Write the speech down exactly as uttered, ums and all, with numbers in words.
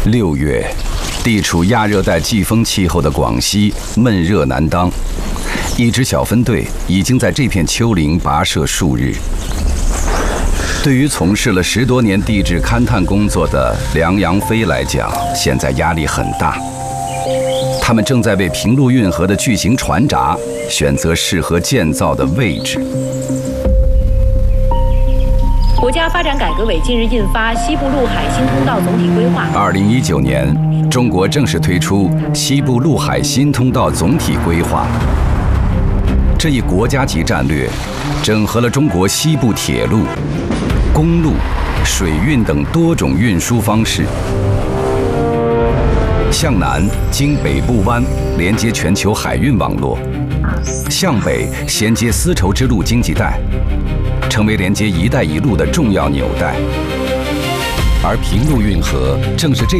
六月，地处亚热带季风气候的广西闷热难当，一支小分队已经在这片丘陵跋涉数日。对于从事了十多年地质勘探工作的梁阳飞来讲，现在压力很大。他们正在为平陆运河的巨型船闸选择适合建造的位置。 国家发展改革委近日印发《西部陆海新通道总体规划》。 二零一九年，中国正式推出西部陆海新通道总体规划。这一国家级战略，整合了中国西部铁路、公路、水运等多种运输方式。向南经北部湾连接全球海运网络，向北衔接丝绸之路经济带，成为连接“一带一路”的重要纽带。而平陆运河正是这